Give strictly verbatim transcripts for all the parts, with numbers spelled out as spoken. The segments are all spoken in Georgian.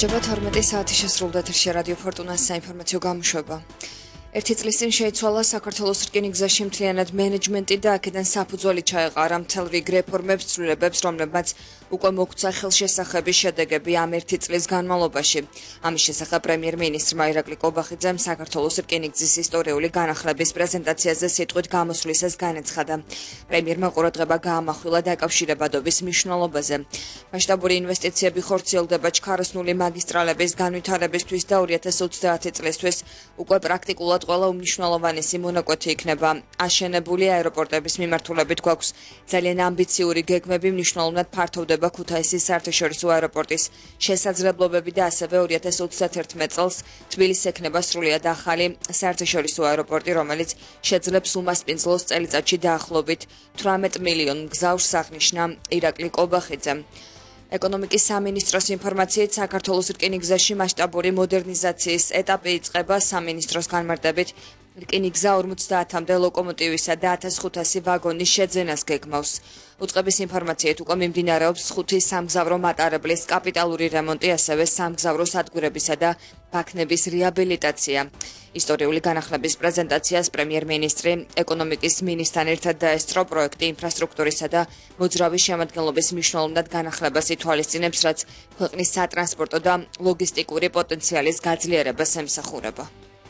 გამარჯობა თორმეტი საათი შესრულდა ეთერში რადიო ფორტუნას საინფორმაციო გამოშვება. ერთი წლის წინ შეიცვალა საქართველოს რკინიგზაში მთლიანად მენეჯმენტი და აქედან საფუძველი ჩაეყარა მთელ რიგ რეფორმებს ცვლილებებს, რომლებმაც უკვე მოგვცა ხელშესახების შედეგები ამ ერთი წლის განმავლობაში. ამის შესახებ პრემიერ-მინისტრმა ირაკლი კობახიძემ საქართველოს რკინიგზის ისტორიული განახლების პრეზენტაციაზე სიტყვით გამოსვლისას განაცხადა. პრემიერმა ყურადღება გაამახვილა დაკავშირებადობის მნიშვნელობაზე. მასშტაბური ინვესტიციები ხორციელდება ჩქაროსნული მაგისტრალების განვითარებისთვის და ორი ათას ოცდაათი წლისთვის უკვე პრაქტიკულად ყველა უმნიშვნელოვანესი მონაკვეთი იქნება აშენებული. აეროპორტების მიმართულებით გვაქვს ძალიან ამბიციური გეგმები, მნიშვნელოვნად ფართოვდება ქუთაისის საერთაშორისო აეროპორტის შესაძლებლობები და ასევე ორი ათას ოცდაათი წელს თბილისს ექნება სრულიად ახალი საერთაშორისო აეროპორტი, რომელიც შეძლებს უმასპინძლოს წელიწადში დაახლოებით თვრამეტ მილიონ მგზავრს, აღნიშნა ირაკლი კობახიძემ. ეკონომიკის სამინისტროს ინფორმაციით საქართველოს რკინიგზაში მასშტაბური მოდერნიზაციის ეტაპი იწყება. სამინისტროს განმარტებით რკინიგზა ორმოცდაათამდე ლოკომოტივისა და ათას ხუთასი ვაგონის შეძენას გეგმავს. უწყების ინფორმაციით უკვე მიმდინარეობს ხუთი სამგზავრო მატარებლის კაპიტალური რემონტი, ასევე სამგზავრო სადგურებისა და ბაქნების რეაბილიტაცია. ისტორიული განახლების პრეზენტაციას პრემიერ-მინისტრი ეკონომიკის მინისტრთან ერთად დაესწრო. პროექტი ინფრასტრუქტურისა და მოძრავი შემადგენლობის მნიშვნელოვნად განახლებას ითვალისწინებს, რაც ქვეყნის სატრანსპორტო და ლოგისტიკური პოტენციალის გაძლიერებას ემსახურება.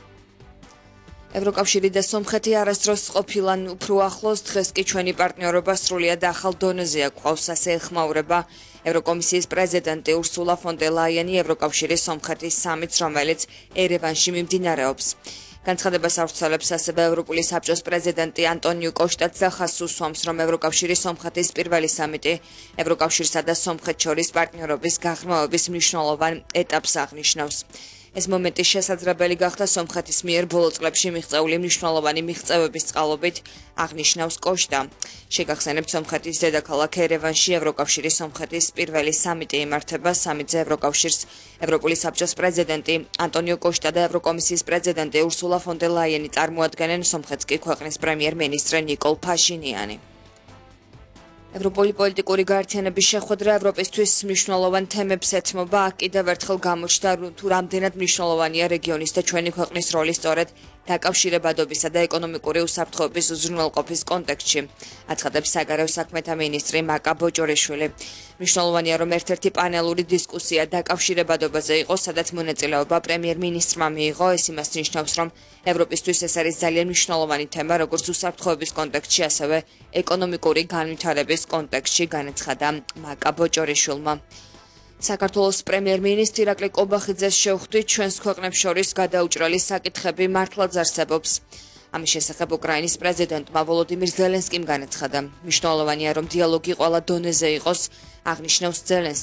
ევროკავშირი და სომხეთი არასდროს ყოფილან უფრო ახლოს, დღეს კი ჩვენი პარტნიორობა სრულიად ახალ დონეზეა გვყავს, ასე ეხმაურება ევროკომისიის პრეზიდენტი ურსულა ფონ დერ ლაიენი ევროკავშირის სომხეთის სამიტს, რომელიც ერევანში მიმდინარეობს. განცხადებას ავრცელებს ასევე ევროპული საბჭოს პრეზიდენტი ანტონიუ კოშტაც და ხაზს უსვამს, რომ ევროკავშირის სომხეთის პირველი სამიტი ევროკავშირსა და სომხეთს შორის პარტნიორობის გაღრმავების მნიშვნელოვან ეტაპს აღნიშნავს. ეს მომენტი შესაძლებელი გახდა სომხეთის მიერ ბოლო წლებში მიღწეული მნიშვნელოვანი მიღწევების წყალობით, აღნიშნავს კოშტა. შეგახსენებთ, სომხეთის დედაქალაქ ერევანში ევროკავშირის სომხეთის პირველი სამიტი იმართება. სამიტზე ევროკავშირს ევროპული საბჭოს პრეზიდენტი ანტონიუ კოშტა და ევროკომისიის პრეზიდენტი ურსულა ფონ დერ ლაიენი წარმოადგენენ, სომხეთს კი ქვეყნის პრემიერ-მინისტრი ნიკოლ ფაშინიანი. ევროპული პოლიტიკური გაერთიანების შეხვედრა ევროპისთვის მნიშვნელოვან თემებს ეთმობა. აქ კიდევ ერთხელ გამოჩნდა, თუ რამდენად მნიშვნელოვანია რეგიონის და ჩვენი ქვეყნის როლი სწორედ დაკავშირებადობისა და ეკონომიკური უსაფრთხოების უზრუნველყოფის კონტექსტში, აცხადებს საგარეო საქმეთა მინისტრი მაკა ბოჭორიშვილი. მნიშვნელოვანია, რომ ერთ-ერთი პანელური დისკუსია დაკავშირებადობაზე იყო, სადაც მონაწილეობა პრემიერ-მინისტრმა მიიღო. ეს იმას ნიშნავს, რომ ევროპისთვის ეს არის ძალიან მნიშვნელოვანი თემა, როგორც უსაფრთხოების კონტექსტში, ასევე ეკონომიკური განვითარების კონტექსტში, განაცხადა მაკა ბოჭორიშვილმა. საქართველოს პრემიერ-მინისტრი ირაკლი კობახიძეს შევხვდით, ჩვენს ქვეყნებს შორის გადაუჭრელი საკითხები მართლაც არსებობს. ამის შესახებ უკრაინის პრეზიდენტმა ვოლოდიმირ ზელენსკიმ განაცხადა. მნიშვნელოვანია, რომ დიალოგი ყველა დონეზე იყოს, აღნიშნავს ზელენსკი.